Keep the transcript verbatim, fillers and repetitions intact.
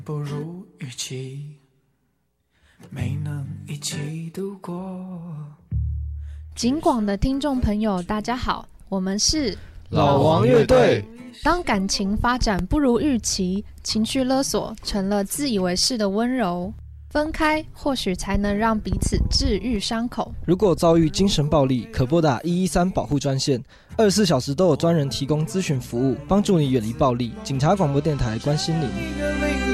不如预期，没能一起度过。 警广的听众朋友大家好，我们是老王乐队。 当感情发展不如预期，情绪勒索成了自以为是的温柔，分开或许才能让彼此治愈伤口。 如果遭遇精神暴力，可拨打一一三保护专线，二十四小时都有专人提供咨询服务，帮助你远离暴力。警察广播电台关心您。